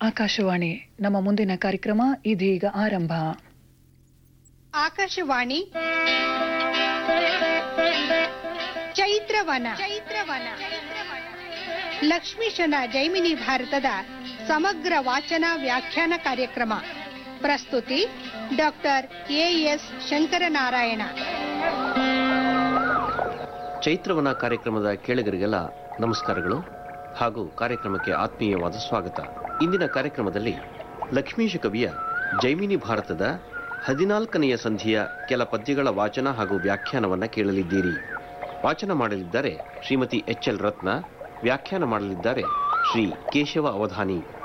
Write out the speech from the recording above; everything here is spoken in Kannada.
ಆಕಾಶವಾಣಿ ನಮ್ಮ ಮುಂದಿನ ಕಾರ್ಯಕ್ರಮ ಇದೀಗ ಆರಂಭ. ಆಕಾಶವಾಣಿ ಚೈತ್ರವನ ಲಕ್ಷ್ಮೀಶನ ಜೈಮಿನಿ ಭಾರತದ ಸಮಗ್ರ ವಾಚನ ವ್ಯಾಖ್ಯಾನ ಕಾರ್ಯಕ್ರಮ. ಪ್ರಸ್ತುತಿ ಡಾಕ್ಟರ್ ಎಎಸ್ ಶಂಕರನಾರಾಯಣ. ಚೈತ್ರವನ ಕಾರ್ಯಕ್ರಮದ ಕೇಳುಗರಿಗೆಲ್ಲ ನಮಸ್ಕಾರಗಳು ಹಾಗೂ ಕಾರ್ಯಕ್ರಮಕ್ಕೆ ಆತ್ಮೀಯವಾದ ಸ್ವಾಗತ. ಇಂದಿನ ಕಾರ್ಯಕ್ರಮದಲ್ಲಿ ಲಕ್ಷ್ಮೀಶ ಕವಿಯ ಜೈಮಿನಿ ಭಾರತದ 14ನೆಯ ಸಂಧಿಯ ಕೆಲ ಪದ್ಯಗಳ ವಾಚನ ಹಾಗೂ ವ್ಯಾಖ್ಯಾನವನ್ನು ಕೇಳಲಿದ್ದೀರಿ. ವಾಚನ ಮಾಡಲಿದ್ದಾರೆ ಶ್ರೀಮತಿ ಎಚ್ ಎಲ್ ರತ್ನ, ವ್ಯಾಖ್ಯಾನ ಮಾಡಲಿದ್ದಾರೆ ಶ್ರೀ ಕೇಶವ ಅವಧಾನಿ.